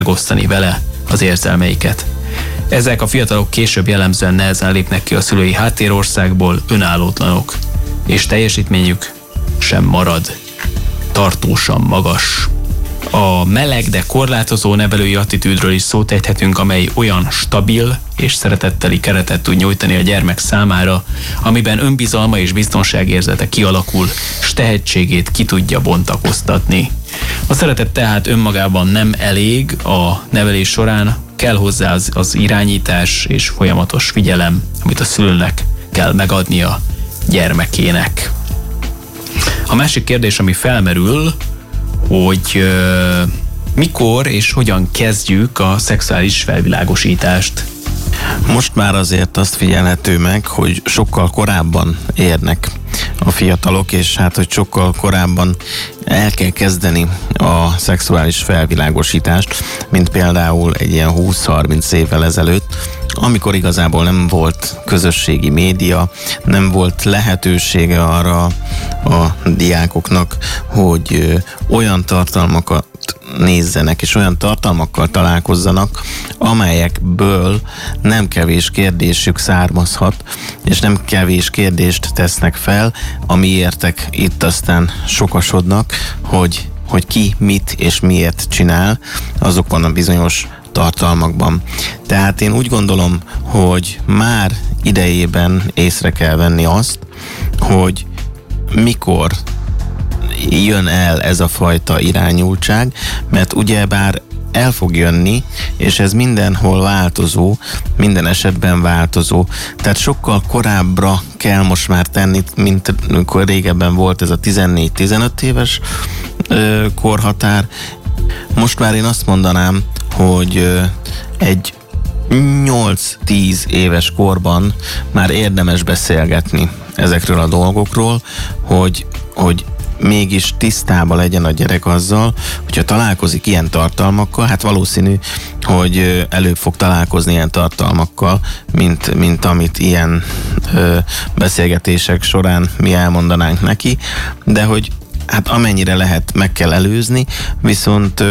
megosztani vele az érzelmeiket. Ezek a fiatalok később jellemzően nehezen lépnek ki a szülői háttérországból, önállótlanok, és teljesítményük sem marad tartósan magas. A meleg, de korlátozó nevelői attitűdről is szót ejthetünk, amely olyan stabil és szeretetteli keretet tud nyújtani a gyermek számára, amiben önbizalma és biztonságérzete kialakul, s tehetségét ki tudja bontakoztatni. A szeretet tehát önmagában nem elég a nevelés során, kell hozzá az irányítás és folyamatos figyelem, amit a szülőnek kell megadnia gyermekének. A másik kérdés, ami felmerül, hogy mikor és hogyan kezdjük a szexuális felvilágosítást. Most már azért azt figyelhető meg, hogy sokkal korábban érnek a fiatalok, és hát, hogy sokkal korábban el kell kezdeni a szexuális felvilágosítást, mint például egy ilyen 20-30 évvel ezelőtt, amikor igazából nem volt közösségi média, nem volt lehetősége arra a diákoknak, hogy olyan tartalmakat nézzenek, és olyan tartalmakkal találkozzanak, amelyekből nem kevés kérdésük származhat, és nem kevés kérdést tesznek fel, amiértek itt aztán sokasodnak, hogy ki mit és miért csinál azokban a bizonyos tartalmakban. Tehát én úgy gondolom, hogy már idejében észre kell venni azt, hogy mikor jön el ez a fajta irányultság, mert ugyebár el fog jönni, és ez mindenhol változó, minden esetben változó. Tehát sokkal korábbra kell most már tenni, mint amikor régebben volt ez a 14-15 éves korhatár. Most már én azt mondanám, hogy egy 8-10 éves korban már érdemes beszélgetni ezekről a dolgokról, hogy mégis tisztában legyen a gyerek azzal, hogyha találkozik ilyen tartalmakkal, hát valószínű, hogy előbb fog találkozni ilyen tartalmakkal, mint amit ilyen beszélgetések során mi elmondanánk neki, de hogy hát amennyire lehet, meg kell előzni, viszont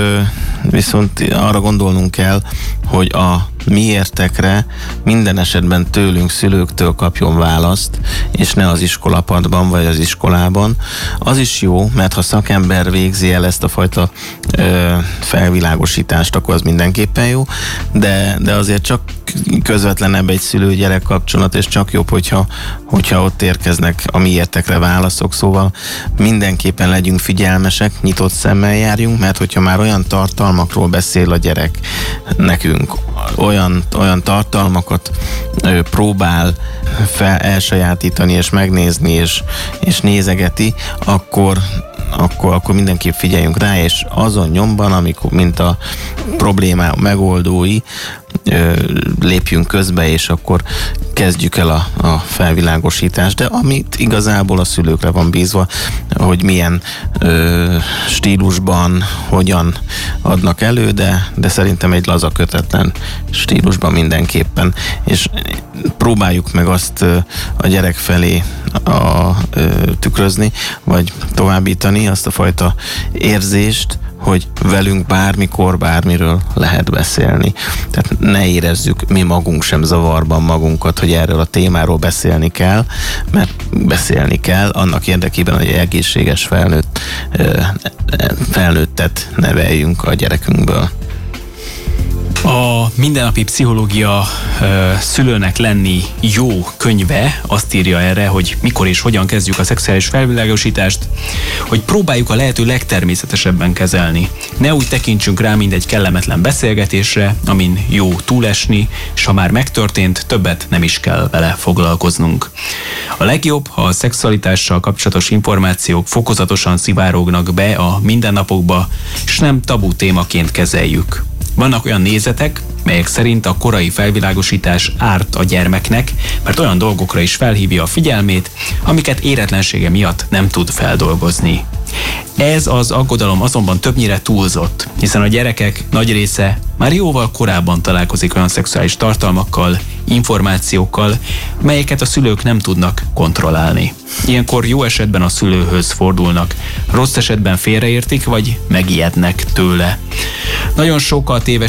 arra gondolnunk kell, hogy a miértekre minden esetben tőlünk, szülőktől kapjon választ, és ne az iskolapadban vagy az iskolában. Az is jó, mert ha szakember végzi el ezt a fajta felvilágosítást, akkor az mindenképpen jó, de azért csak közvetlenebb egy szülő-gyerek kapcsolat, és csak jobb, hogyha ott érkeznek a miértekre válaszok, szóval mindenképpen legyünk figyelmesek, nyitott szemmel járjunk, mert hogyha már olyan tartalmakról beszél a gyerek nekünk, olyan tartalmakat próbál elsajátítani és megnézni és nézegeti, akkor mindenképp figyeljünk rá, és azon nyomban, amikor mint a problémá megoldói, lépjünk közbe, és akkor kezdjük el a felvilágosítást, de amit igazából a szülőkre van bízva, hogy milyen stílusban, hogyan adnak elő, de szerintem egy laza, kötetlen stílusban mindenképpen, és próbáljuk meg azt a gyerek felé tükrözni, vagy továbbítani azt a fajta érzést, hogy velünk bármikor, bármiről lehet beszélni. Tehát ne érezzük mi magunk sem zavarban magunkat, hogy erről a témáról beszélni kell, mert beszélni kell annak érdekében, hogy egy egészséges felnőttet neveljünk a gyerekünkből. A Mindennapi Pszichológia szülőnek lenni jó könyve azt írja erre, hogy mikor és hogyan kezdjük a szexuális felvilágosítást, hogy próbáljuk a lehető legtermészetesebben kezelni. Ne úgy tekintsünk rá, mint egy kellemetlen beszélgetésre, amin jó túlesni, és ha már megtörtént, többet nem is kell vele foglalkoznunk. A legjobb, ha a szexualitással kapcsolatos információk fokozatosan szivárognak be a mindennapokba, és nem tabu témaként kezeljük. Vannak olyan nézetek, melyek szerint a korai felvilágosítás árt a gyermeknek, mert olyan dolgokra is felhívja a figyelmét, amiket éretlensége miatt nem tud feldolgozni. Ez az aggodalom azonban többnyire túlzott, hiszen a gyerekek nagy része már jóval korábban találkozik olyan szexuális tartalmakkal, információkkal, melyeket a szülők nem tudnak kontrollálni. Ilyenkor jó esetben a szülőhöz fordulnak, rossz esetben félreértik, vagy megijednek tőle. Nagyon sok a téves